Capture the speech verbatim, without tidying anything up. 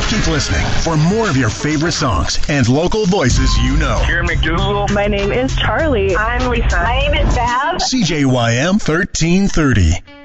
Keep listening for more of your favorite songs and local voices you know. Here McDougal. My name is Charlie. I'm Lisa. My name is Bab. C J Y M thirteen thirty.